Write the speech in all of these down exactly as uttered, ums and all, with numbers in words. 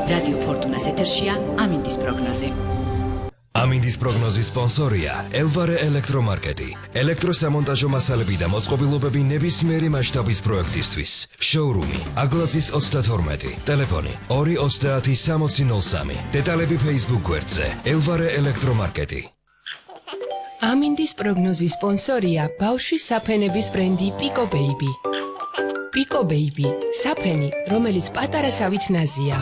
რადიო ფორტუნას ეთერშია ამინდის პროგნოზი. ამინდის პროგნოზის სპონსორია ელვარე ელექტრომარკეტი. ელექტროსამონტაჟო მასალები და მოწყობილობები ნებისმიერი მასშტაბის პროექტისთვის. შოურუმი აგლაძის ოცდათორმეტი, ტელეფონი ორი ოცდაათი სამოცი ნოლ სამი. დეტალები Facebook გვერდზე ელვარე ელექტრომარკეტი. ამინდის პროგნოზის სპონსორია ბავშვის საფენების ბრენდი Pico Baby. Pico Baby, საფენი, რომელიც პატარა სავით ნაზია.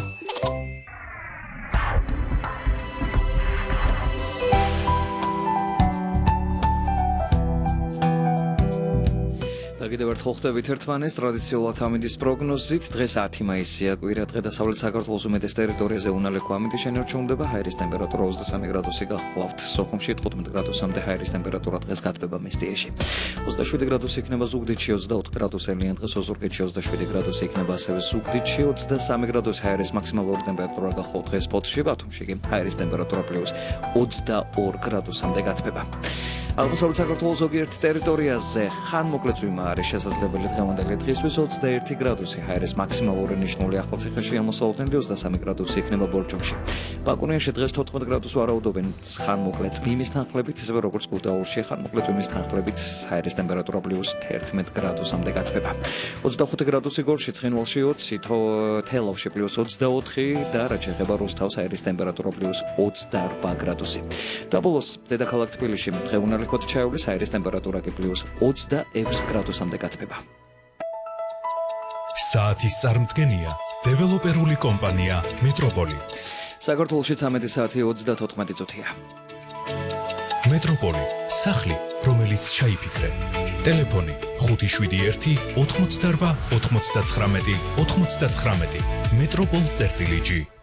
კიდევ ერთხელ ხვდებით ერთმანეთს ტრადიციულად ამინდის პროგნოზით. დღეს ათი მაისია, კვირა დღე დასავლეთ საქართველოს უმეტეს ტერიტორიაზე უნალექო ამინდი შენარჩუნდება. ჰაერის ტემპერატურა ოცდასამი გრადუსი გახლავთ. სოხუმში თხუთმეტ გრადუსამდე ჰაერის ტემპერატურა დღეს გათბება მესტიაში. ოცდაშვიდი გრადუსი იქნება ზუგდიდში, ოცდაოთხ გრადუსელიან დღეს ოზურგეთში, ოცდაშვიდი გრადუსი იქნება ასევე ზუგდიდში, ოცდასამი გრადუსი ჰაერის მაქსიმალური ტემპერატურა გახლავთ დღეს ფოთში, ბათუმში კი ჰაერის ტემპერატურა პლუს ოცდაორ გრადუსამდე გათბება. აღმოსავლეთ საქართველოს ზოგიერთ ტერიტორიაზე ხანმოკლე წვიმა არის შესაძლებელი დღევანდელი დღისთვის ოცდაერთი გრადუსი ჰაერის მაქსიმალური ნიშნული ახალციხეში ამოსავალთნელი ოცდასამი გრადუსი იქნება ბორჯომში. ბაკუნიაში დღეს თოთხმეტ გრადუსს ვარაუდობენ ხანმოკლე წვიმის თანხლებით, ისევე როგორც გუდაურში ხანმოკლე წვიმის თანხლებით ჰაერის ტემპერატურა პლუს თერთმეტ გრადუსამდე გათბება. ოცდახუთი გრადუსი გორში, ცხინვალში ოცი, თელავში პლუს ოცდაოთხი და რაც შეეხება რუსთავს ჰაერის ტემპერატურა პლუს ოცდაორ გრადუსი. და ბოლოს დედაქალაქ თბილისში დღეუნალი ხოთ ჩაივლის ჰაერის ტემპერატურა კი პლუს ოცდაექვსი გრადუსამდე გათბება. საათის წარმდგენია დეველოპერული კომპანია მეტროპოლი. საქართველოში ცამეტი საათი ოცდათოთხმეტი წუთია. მეტროპოლი, სახლი, რომელიც ჩაიფიქრე. ტელეფონი ხუთი შვიდი ერთი ოთხმოცდარვა ოთხმოცდაცხრამეტი ოთხმოცდაცხრამეტი. მეტროპოლ წერტილი ჯი.